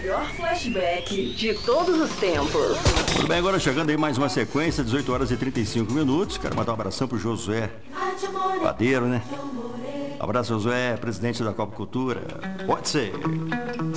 melhor flashback de todos os tempos. Tudo bem, agora chegando aí mais uma sequência, 18 horas e 35 minutos. Quero mandar um abração pro Josué Padeiro, né? Abraço, Josué, presidente da Copa Cultura. Pode ser.